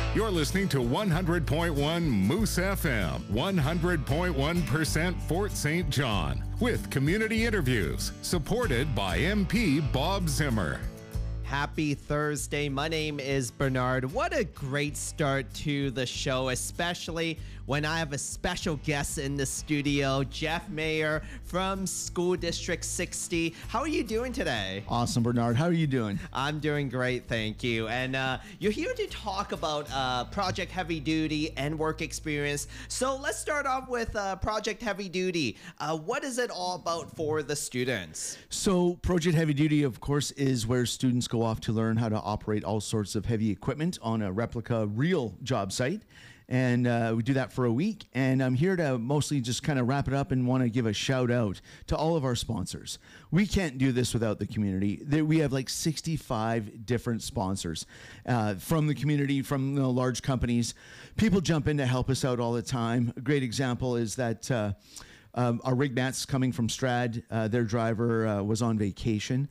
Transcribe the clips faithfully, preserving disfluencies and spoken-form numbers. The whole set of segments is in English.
You're listening to one hundred point one Moose F M, one hundred point one percent Fort Saint John, with community interviews supported by M P Bob Zimmer. Happy Thursday. My name is Bernard. What a great start to the show, especially when I have a special guest in the studio, Jeff Mayer from School District sixty. How are you doing today? Awesome, Bernard. How are you doing? I'm doing great, thank you. And uh, you're here to talk about uh, Project Heavy Duty and work experience. So let's start off with uh, Project Heavy Duty. Uh, what is it all about for the students? So Project Heavy Duty, of course, is where students go off to learn how to operate all sorts of heavy equipment on a replica real job site. And uh, we do that for a week. And I'm here to mostly just kind of wrap it up and want to give a shout out to all of our sponsors. We can't do this without the community. There, we have like sixty-five different sponsors uh, from the community, from the large companies. People jump in to help us out all the time. A great example is that uh, Um, our rig mats coming from Strad, uh, their driver uh, was on vacation.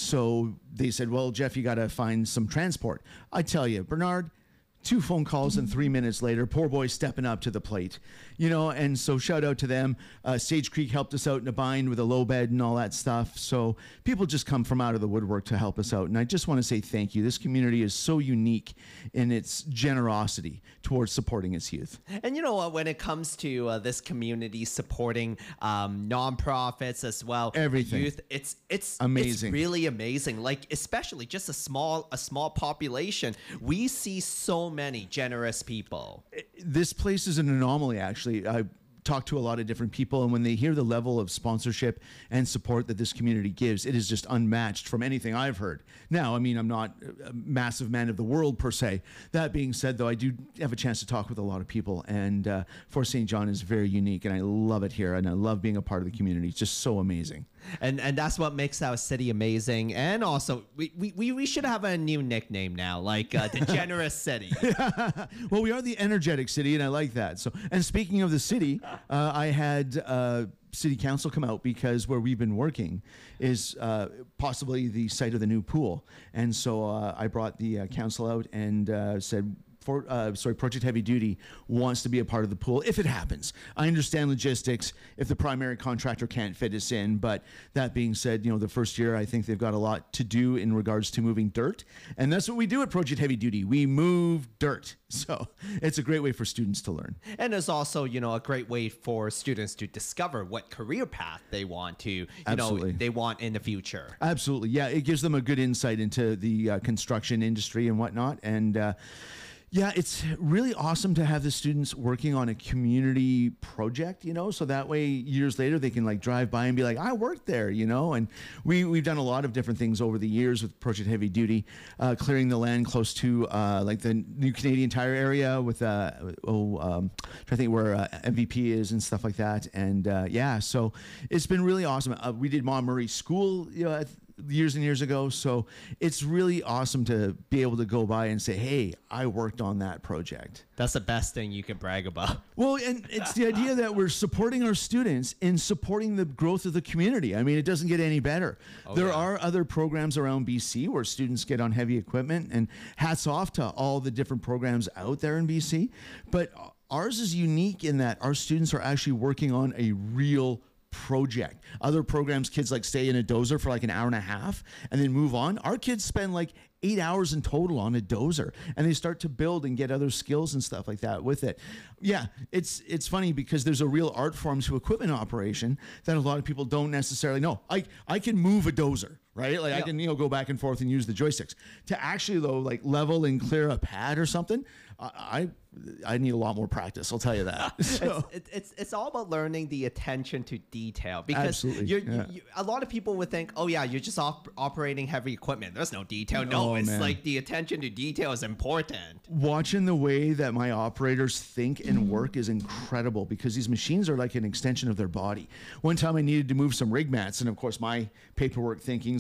So they said, well, Jeff, you got to find some transport. I tell you, Bernard, two phone calls and three minutes later, poor boy stepping up to the plate, you know, and so shout out to them. Uh, Sage Creek helped us out in a bind with a low bed and all that stuff. So people just come from out of the woodwork to help us out. And I just want to say thank you. This community is so unique in its generosity towards supporting its youth. And you know what, when it comes to uh, this community supporting um, nonprofits as well, everything, youth, it's it's amazing. It's really amazing. Like especially just a small a small population, we see so many generous people. This place is an anomaly, actually. I talk to a lot of different people, and when they hear the level of sponsorship and support that this community gives, it is just unmatched from anything I've heard. Now, I mean, I'm not a massive man of the world per se. That being said, though, I do have a chance to talk with a lot of people, and uh, Fort Saint John is very unique, and I love it here, and I love being a part of the community. It's just so amazing. And and that's what makes our city amazing. And also, we, we, we should have a new nickname now, like uh, the Generous City. Well, we are the energetic city, and I like that. So, and speaking of the city, uh, I had uh, City Council come out because where we've been working is uh, possibly the site of the new pool. And so uh, I brought the uh, council out and uh, said, For, uh, sorry, Project Heavy Duty wants to be a part of the pool if it happens. I understand logistics if the primary contractor can't fit us in, but that being said, you know, the first year I think they've got a lot to do in regards to moving dirt, and that's what we do at Project Heavy Duty. We move dirt, so it's a great way for students to learn. And it's also, you know, a great way for students to discover what career path they want to, you Absolutely. know, they want in the future. Absolutely, yeah. It gives them a good insight into the uh, construction industry and whatnot, and uh, yeah, it's really awesome to have the students working on a community project, you know, so that way years later they can like drive by and be like, I worked there, you know, and we, we've done a lot of different things over the years with Project Heavy Duty, uh, clearing the land close to uh, like the new Canadian Tire area with, uh, oh, um, trying to think where uh, M V P is and stuff like that. And uh, yeah, so it's been really awesome. Uh, we did Mont Murray School, you know, years and years ago. So it's really awesome to be able to go by and say, hey, I worked on that project. That's the best thing you can brag about. Well, and it's the idea that we're supporting our students in supporting the growth of the community. I mean, it doesn't get any better. Oh, there yeah. are other programs around B C where students get on heavy equipment, and hats off to all the different programs out there in B C. But ours is unique in that our students are actually working on a real project. Other programs, kids like stay in a dozer for like an hour and a half and then move on. Our kids spend like eight hours in total on a dozer, and they start to build and get other skills and stuff like that with it. Yeah, it's it's funny because there's a real art form to equipment operation that a lot of people don't necessarily know. I I can move a dozer, right? Like yeah. I can, you know, go back and forth and use the joysticks. To actually though, like level and clear a pad or something, I I, I need a lot more practice. I'll tell you that. So. It's, it's it's all about learning the attention to detail, because Absolutely. You're, Yeah. you, a lot of people would think, oh yeah, you're just op- operating heavy equipment. There's no detail. No, Oh, it's man. like the attention to detail is important. Watching the way that my operators think and work is incredible, because these machines are like an extension of their body. One time I needed to move some rig mats, and of course my paperwork thinking's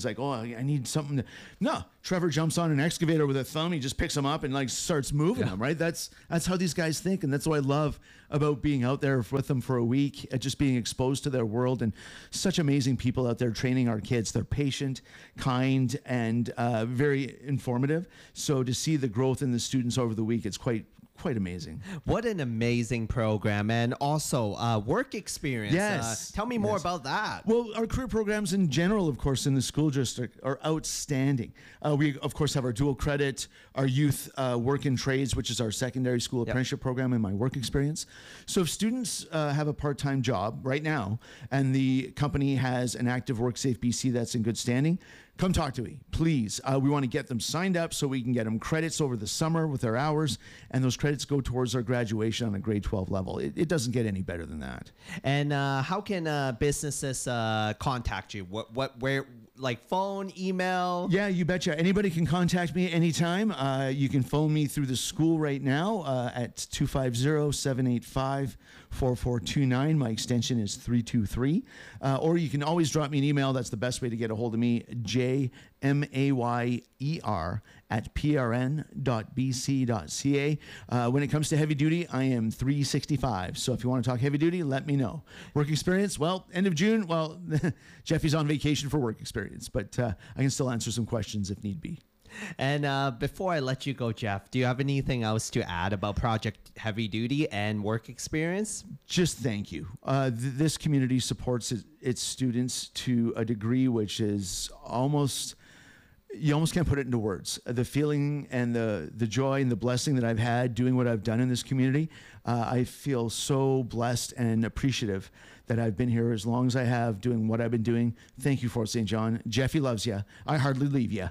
things like, oh, I need something to, no, Trevor jumps on an excavator with a thumb. He just picks them up and like starts moving yeah. them, right? That's, that's how these guys think. And that's what I love about being out there with them for a week, uh, just being exposed to their world, and such amazing people out there training our kids. They're patient, kind, and uh, very informative. So to see the growth in the students over the week, it's quite quite amazing. What an amazing program. And also uh, work experience. Yes. Uh, tell me more yes. about that. Well, our career programs in general, of course, in the school district are outstanding. Uh, we, of course, have our dual credit, our youth uh, work in trades, which is our secondary school yep. apprenticeship program, and my work experience. So if students uh, have a part-time job right now and the company has an active WorkSafe B C that's in good standing, come talk to me, please. Uh, we want to get them signed up so we can get them credits over the summer with their hours, and those credits go towards their graduation on a grade twelve level. It, it doesn't get any better than that. And uh, how can uh, businesses uh, contact you? What, what, where, like phone, email? Yeah, you betcha. Anybody can contact me anytime. Uh, you can phone me through the school right now uh, at two five zero, seven eight five, four four two nine. My extension is three two three. Uh, or you can always drop me an email. That's the best way to get a hold of me. J M A Y E R at p r n dot b c dot c a. Uh, when it comes to heavy duty, I am three sixty-five. So if you want to talk heavy duty, let me know. Work experience, well, end of June, well, Jeffy's on vacation for work experience, but uh, I can still answer some questions if need be. And uh, before I let you go, Jeff, do you have anything else to add about Project Heavy Duty and work experience? Just thank you. Uh, th- this community supports it, its students to a degree which is almost, you almost can't put it into words. The feeling and the, the joy and the blessing that I've had doing what I've done in this community, uh, I feel so blessed and appreciative that I've been here as long as I have doing what I've been doing. Thank you, Fort Saint John. Jeffy loves you. I hardly leave you.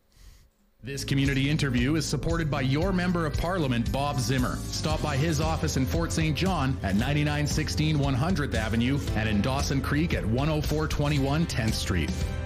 This community interview is supported by your Member of Parliament, Bob Zimmer. Stop by his office in Fort Saint John at ninety-nine sixteen one hundredth Avenue and in Dawson Creek at one oh four twenty-one tenth Street.